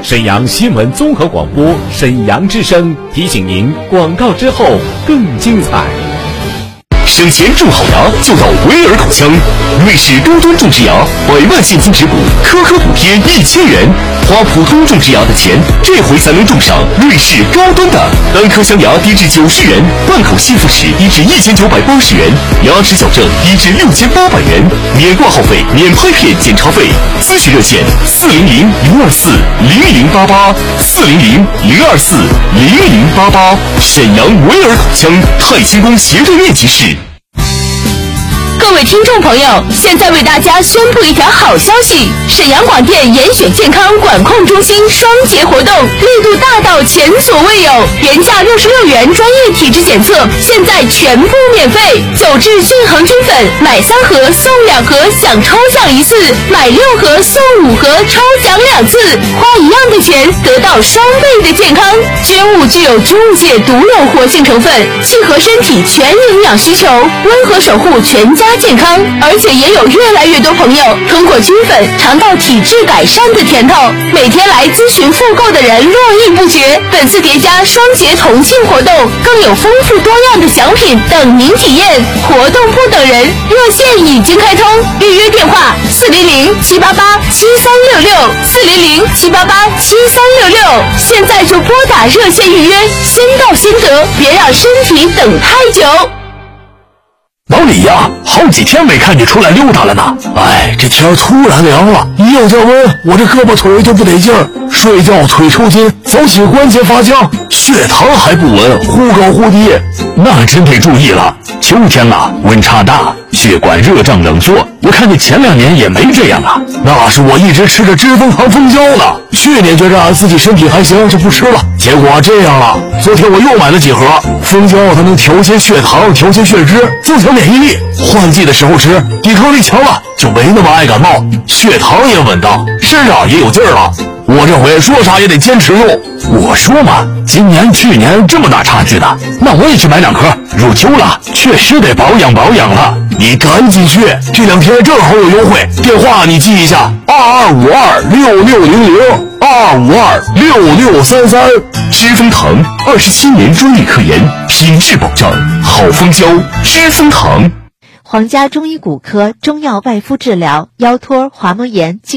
沈阳新闻综合广播沈阳之声提醒您，广告之后更精彩。 省钱种好牙就到维尔口腔，瑞士高端种植牙100万现金质补，颗颗补贴1000元。花普通种植牙的钱，这回才能种上瑞士高端的。单颗镶牙低至90元，半口吸附齿低至1980元，牙齿矫正低至6800元，免挂号费，免拍片检查费。咨询热线400-024-00884，400-024-00888。沈阳维尔口腔太清宫斜对面集市。 各位听众朋友，现在为大家宣布一条好消息：沈阳广电严选健康管控中心双节活动力度大到前所未有，原价66元专业体质检测，现在全部免费。9至均衡金粉买3盒送2盒享抽奖1次，买6盒送5盒抽奖2次，花一样的钱得到双倍的健康。菌物具有菌物界独有活性成分，契合身体全营养需求，温和守护全家健康。而且也有越来越多朋友通过菌粉尝到体质改善的甜头，每天来咨询复购的人络绎不绝。本次叠加双节同庆活动，更有丰富多样的奖品等您体验。活动不等人，热线已经开通，预约电话400-788-7366，400-788-7366，现在就拨打热线预约，先到先得，别让身体等太久。 老李呀，好几天没看你出来溜达了呢。哎，这天突然凉了，一有点温，我这胳膊腿就不得劲儿，睡觉腿抽筋，早起关节发僵，血糖还不稳，忽高忽低，那真得注意了。秋天啊，温差大，血管热胀冷缩，我看你前2年也没这样啊。那是我一直吃着知蜂糖蜂胶呢，去年觉着自己身体还行就不吃了，结果这样了。昨天我又买了几盒蜂胶，它能调节血糖，调节血脂，增强免疫力，换季的时候吃，抵抗力强了，就没那么爱感冒，血糖也稳当，身上也有劲儿了。我这回说啥也得坚持用。我说嘛，今年去年这么大差距呢，那我也去买2颗。入秋了，确实得保养保养了。你赶紧去，这2天正好有优惠，电话你记一下：22526600，22526633。知蜂糖27年专利科研，品质保障，好蜂胶，知蜂糖。 皇家中医骨科中药外敷治疗腰托、滑膜炎